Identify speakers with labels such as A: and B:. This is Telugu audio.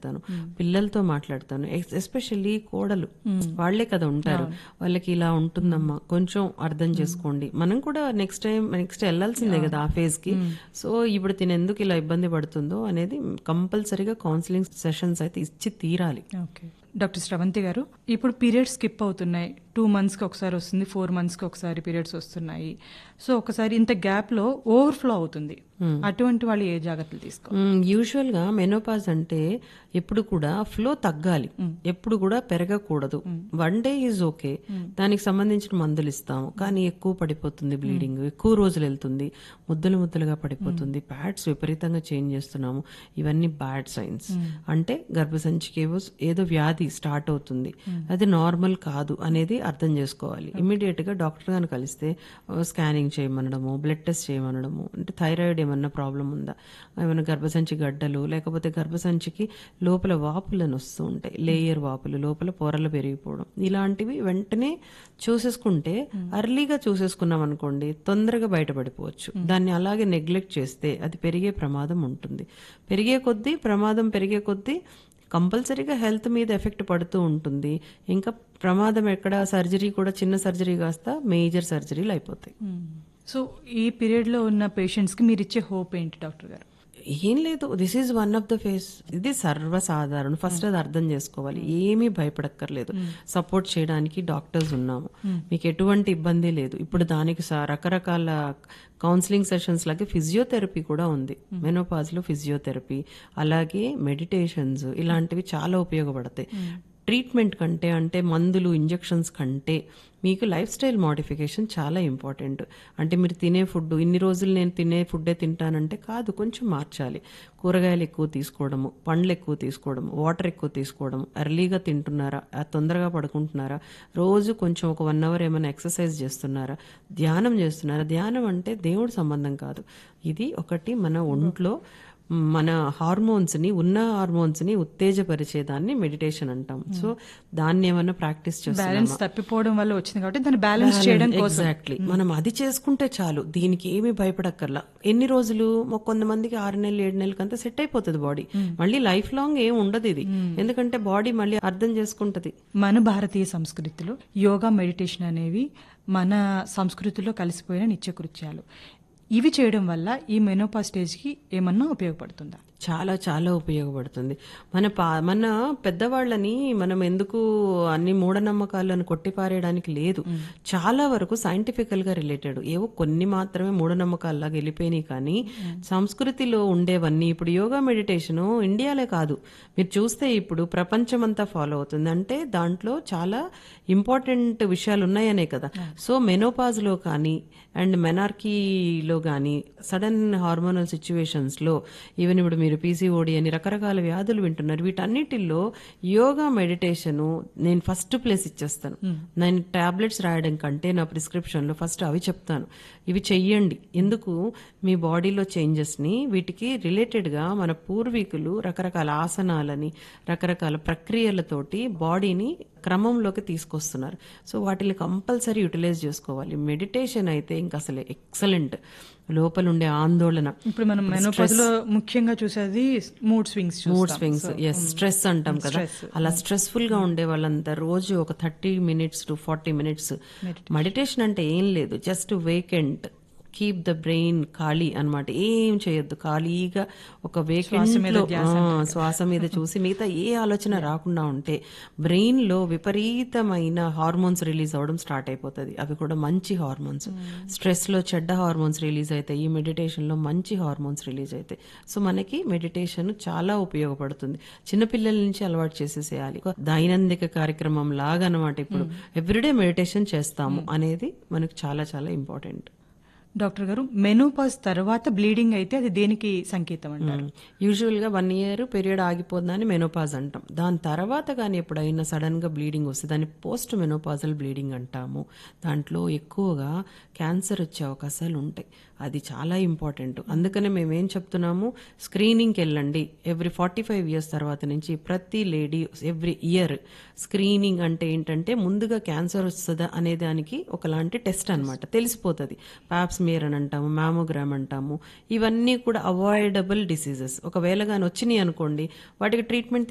A: మాట్లాడతాను, పిల్లలతో మాట్లాడతాను. ఎస్పెషల్లీ కోడలు వాళ్లే కదా ఉంటారు, వాళ్ళకి ఇలా ఉంటుందమ్మా కొంచెం అర్థం చేసుకోండి. మనం కూడా నెక్స్ట్ వెళ్ళాల్సిందే కదా ఆ ఫేజ్ కి. సో ఇప్పుడు తిన ఎందుకు ఇలా ఇబ్బంది పడుతుందో అనేది కంపల్సరీగా కౌన్సిలింగ్ సెషన్స్ అయితే ఇచ్చి తీరాలి.
B: ఓకే డాక్టర్ స్రవంతి గారు, ఇప్పుడు పీరియడ్స్ స్కిప్ అవుతున్నాయి, 2 monthsకి ఒకసారి వస్తుంది, 4 monthsకి ఒకసారి పీరియడ్స్ వస్తున్నాయి. సో ఒకసారి ఇంత గ్యాప్లో ఓవర్ఫ్లో అవుతుంది, అటువంటి వాళ్ళు ఏ జాగ్రత్తలు తీసుకోవాలి?
A: యూజువల్గా మెనోపాజ్ అంటే ఎప్పుడు కూడా ఫ్లో తగ్గాలి, ఎప్పుడు కూడా పెరగకూడదు. 1 day ఈజ్ ఓకే, దానికి సంబంధించిన మందులు ఇస్తాము. కానీ ఎక్కువ పడిపోతుంది బ్లీడింగ్, ఎక్కువ రోజులు వెళ్తుంది, ముద్దలుగా పడిపోతుంది, ప్యాడ్స్ విపరీతంగా చేంజ్ చేస్తున్నాము, ఇవన్నీ బ్యాడ్ సైన్స్. అంటే గర్భసంచికి ఏదో వ్యాధి స్టార్ట్ అవుతుంది, అది నార్మల్ కాదు అనేది అర్థం చేసుకోవాలి. ఇమ్మీడియట్ గా డాక్టర్ గారిని కలిస్తే స్కానింగ్ చేయమనడము, బ్లడ్ టెస్ట్ చేయమనడము, అంటే థైరాయిడ్ ఏమన్నా ప్రాబ్లం ఉందా, ఏమైనా గర్భసంచి గడ్డలు, లేకపోతే గర్భసంచికి లోపల వాపులను వస్తూ ఉంటాయి, లేయర్ వాపులు, లోపల పొరలు పెరిగిపోవడం, ఇలాంటివి వెంటనే చూసేసుకుంటే, అర్లీగా చూసేసుకున్నాం అనుకోండి తొందరగా బయటపడిపోవచ్చు. దాన్ని అలాగే నెగ్లెక్ట్ చేస్తే అది పెరిగే ప్రమాదం ఉంటుంది. ప్రమాదం పెరిగే కొద్దీ కంపల్సరీగా హెల్త్ మీద ఎఫెక్ట్ పడుతూ ఉంటుంది. ఇంకా ప్రమాదం ఎక్కడ, సర్జరీ కూడా చిన్న సర్జరీ కాస్త మేజర్ సర్జరీలు అయిపోతాయి.
B: సో ఈ పీరియడ్లో ఉన్న పేషెంట్స్కి మీరు ఇచ్చే హోప్ ఏంటి డాక్టర్ గారు?
A: ఏం లేదు, this is one of the face, ఇది సర్వసాధారణం. ఫస్ట్ అది అర్థం చేసుకోవాలి, ఏమీ భయపడక్కర్లేదు, సపోర్ట్ చేయడానికి డాక్టర్స్ ఉన్నాము, మీకు ఎటువంటి ఇబ్బంది లేదు. ఇప్పుడు దానికి రకరకాల కౌన్సిలింగ్ సెషన్స్ లాగే ఫిజియోథెరపీ కూడా ఉంది. మెనోపాజ్ లో ఫిజియోథెరపీ, అలాగే మెడిటేషన్స్, ఇలాంటివి చాలా ఉపయోగపడతాయి. ట్రీట్మెంట్ కంటే, అంటే మందులు ఇంజెక్షన్స్ కంటే మీకు లైఫ్ స్టైల్ మోడిఫికేషన్ చాలా ఇంపార్టెంట్. అంటే మీరు తినే ఫుడ్, ఇన్ని రోజులు నేను తినే ఫుడ్డే తింటానంటే కాదు, కొంచెం మార్చాలి. కూరగాయలు ఎక్కువ తీసుకోవడము, పండ్లు ఎక్కువ తీసుకోవడము, వాటర్ ఎక్కువ తీసుకోవడము, ఎర్లీగా తింటున్నారా, తొందరగా పడుకుంటున్నారా, రోజు కొంచెం ఒక 1 hour ఏమైనా ఎక్సర్సైజ్ చేస్తున్నారా, ధ్యానం చేస్తున్నారా. ధ్యానం అంటే దేవుడి సంబంధం కాదు, ఇది ఒకటి మన ఒంట్లో మన హార్మోన్స్ ని ఉత్తేజపరిచేదాన్ని మెడిటేషన్ అంటాం. సో దాన్ని ఏమన్నా ప్రాక్టీస్ చేస్తాం,
B: తప్పిపోవడం వల్ల వచ్చింది కాబట్టి దాన్ని బ్యాలెన్స్ చేయడం కోసం.
A: ఎగ్జాక్ట్లీ, మనం అది చేసుకుంటే చాలు, దీనికి ఏమీ భయపడక్కర్లా. ఎన్ని రోజులు, కొంతమందికి 6 నెలలు 7 నెలలకి అంతా సెట్ అయిపోతుంది బాడీ, మళ్ళీ లైఫ్ లాంగ్ ఏం ఉండదు ఇది, ఎందుకంటే బాడీ మళ్ళీ అర్థం చేసుకుంటది.
B: మన భారతీయ సంస్కృతిలో యోగా, మెడిటేషన్ అనేవి మన సంస్కృతిలో కలిసిపోయిన నిత్యకృత్యాలు. ఇవి చేయడం వల్ల ఈ మెనోపాజ్ స్టేజ్కి ఏమన్నా ఉపయోగపడుతుందా?
A: చాలా చాలా ఉపయోగపడుతుంది. మన పెద్దవాళ్ళని మనం ఎందుకు అన్ని మూఢనమ్మకాలను కొట్టిపారేయడానికి లేదు, చాలా వరకు సైంటిఫికల్ గా రిలేటెడ్, ఏవో కొన్ని మాత్రమే మూఢనమ్మకాల్లాగా వెళ్ళిపోయినాయి. కానీ సంస్కృతిలో ఉండేవన్నీ, ఇప్పుడు యోగా మెడిటేషన్ ఇండియాలే కాదు, మీరు చూస్తే ఇప్పుడు ప్రపంచమంతా ఫాలో అవుతుంది. అంటే దాంట్లో చాలా ఇంపార్టెంట్ విషయాలు ఉన్నాయనే కదా. సో మెనోపాజ్ లో కానీ అండ్ మెనార్కీలో కానీ, సడన్ హార్మోనల్ సిచ్యువేషన్స్ లో, ఈవెన్ ఇప్పుడు మీరు పీసీఓడి అని రకరకాల వ్యాధులు వింటున్నారు, వీటన్నిటిల్లో యోగా మెడిటేషన్ నేను ఫస్ట్ ప్లేస్ ఇచ్చేస్తాను. నేను టాబ్లెట్స్ రాయడం కంటే నా ప్రిస్క్రిప్షన్ లో ఫస్ట్ అవి చెప్తాను, ఇవి చెయ్యండి. ఎందుకు, మీ బాడీలో చేంజెస్ ని, వీటికి రిలేటెడ్ గా మన పూర్వీకులు రకరకాల ఆసనాలని, రకరకాల ప్రక్రియలతోటి బాడీని క్రమంలోకి తీసుకొస్తున్నారు. సో వాటిని కంపల్సరీ యూటిలైజ్ చేసుకోవాలి. మెడిటేషన్ అయితే ఇంకా అసలు ఎక్సలెంట్. లోపల ఉండే ఆందోళన,
B: ఇప్పుడు మనం మెనోపాజ్ లో ముఖ్యంగా చూసేది మూడ్ స్వింగ్స్,
A: స్ట్రెస్ అంటాం కదా, అలా స్ట్రెస్ఫుల్ గా ఉండే వాళ్ళంతా రోజు ఒక 30 minutes to 40 minutes మెడిటేషన్. అంటే ఏం లేదు, just vacant, keep the brain ఖాళీ అన్నమాట, ఏం చేయొద్దు, ఖాళీగా ఒక వేకెంట్ లో శ్వాస మీద చూసి మిగతా ఏ ఆలోచన రాకుండా ఉంటే బ్రెయిన్ లో విపరీతమైన హార్మోన్స్ రిలీజ్ అవడం స్టార్ట్ అయిపోతుంది. అవి కూడా మంచి హార్మోన్స్. స్ట్రెస్ లో చెడ్డ హార్మోన్స్ రిలీజ్ అవుతాయి, ఈ మెడిటేషన్ లో మంచి హార్మోన్స్ రిలీజ్ అవుతాయి. సో మనకి మెడిటేషన్ చాలా ఉపయోగపడుతుంది. చిన్నపిల్లల నుంచి అలవాటు చేసేసేయాలి, దైనందిక కార్యక్రమం లాగా అనమాట. ఇప్పుడు ఎవ్రీడే మెడిటేషన్ చేస్తాము అనేది మనకు చాలా చాలా ఇంపార్టెంట్.
B: డాక్టర్ గారు, మెనోపాజ్ తర్వాత బ్లీడింగ్ అయితే అది దేనికి సంకేతం అంటారు?
A: యూజువల్ గా 1 year పీరియడ్ ఆగిపోతుందని మెనోపాజ్ అంటాం. దాని తర్వాత కానీ ఎప్పుడైనా సడన్ గా బ్లీడింగ్ వస్తే దాన్ని పోస్ట్ మెనోపాజల్ బ్లీడింగ్ అంటాము. దాంట్లో ఎక్కువగా క్యాన్సర్ వచ్చే అవకాశాలు ఉంటాయి. అది చాలా ఇంపార్టెంట్. అందుకనే మేమేం చెప్తున్నాము, స్క్రీనింగ్కి వెళ్ళండి. ఎవ్రీ 45 years తర్వాత నుంచి ప్రతి లేడీ ఎవ్రీ ఇయర్ స్క్రీనింగ్. అంటే ఏంటంటే ముందుగా క్యాన్సర్ వస్తుందా అనే దానికి ఒకలాంటి టెస్ట్ అనమాట, తెలిసిపోతుంది. పాప్స్మియర్ అని అంటాము, మ్యామోగ్రామ్ అంటాము. ఇవన్నీ కూడా అవాయిడబుల్ డిసీజెస్. ఒకవేళ కానీ వచ్చినాయి అనుకోండి, వాటికి ట్రీట్మెంట్